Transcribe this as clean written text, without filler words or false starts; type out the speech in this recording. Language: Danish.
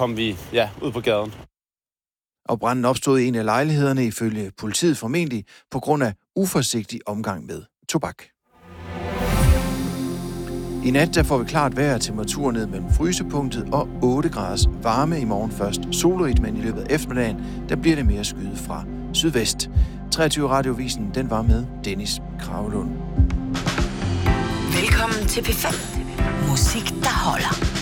kom vi ud på gaden. Og branden opstod i en af lejlighederne ifølge politiet formentlig på grund af uforsigtig omgang med tobak. I nat der får vi klart vejr, temperaturer ned mellem frysepunktet og 8 graders varme. I morgen først solrigt, men i løbet af eftermiddagen der bliver det mere skyet fra sydvest. 23 Radiovisen, den var med Dennis Kragelund. Velkommen til P5. Musik, der holder.